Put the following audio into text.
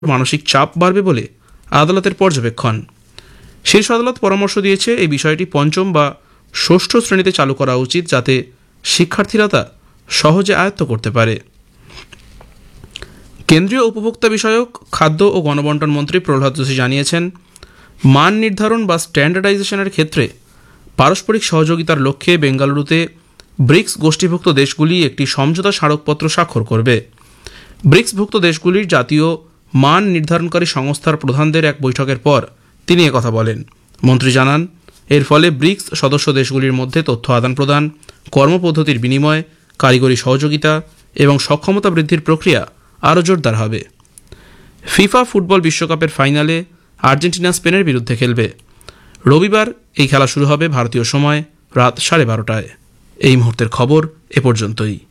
মানসিক চাপ বাড়বে বলে আদালতের পর্যবেক্ষণ। শীর্ষ আদালত পরামর্শ দিয়েছে এই বিষয়টি পঞ্চম বা ষষ্ঠ শ্রেণীতে চালু করা উচিত, যাতে শিক্ষার্থীরা তা সহজে আয়ত্ত করতে পারে। কেন্দ্রীয় উপভোক্তা বিষয়ক, খাদ্য ও গণবণ্টন মন্ত্রী প্রহ্লাদ যোশী জানিয়েছেন, মান নির্ধারণ বা স্ট্যান্ডার্ডাইজেশনের ক্ষেত্রে পারস্পরিক সহযোগিতার লক্ষ্যে বেঙ্গালুরুতে ব্রিক্স গোষ্ঠীভুক্ত দেশগুলি একটি সমঝোতা স্মারকপত্র স্বাক্ষর করবে। ব্রিক্সভুক্ত দেশগুলির জাতীয় মান নির্ধারণকারী সংস্থার প্রধানদের এক বৈঠকের পর তিনি একথা বলেন। মন্ত্রী জানান, এর ফলে ব্রিক্স সদস্য দেশগুলির মধ্যে তথ্য আদান প্রদান, কর্মপদ্ধতির বিনিময়, কারিগরি সহযোগিতা এবং সক্ষমতা বৃদ্ধির প্রক্রিয়া আরও জোরদার হবে। ফিফা ফুটবল বিশ্বকাপের ফাইনালে আর্জেন্টিনা স্পেনের বিরুদ্ধে খেলবে। রবিবার এই খেলা শুরু হবে ভারতীয় সময় রাত 12:30টায়। এই মুহূর্তের খবর এ পর্যন্তই।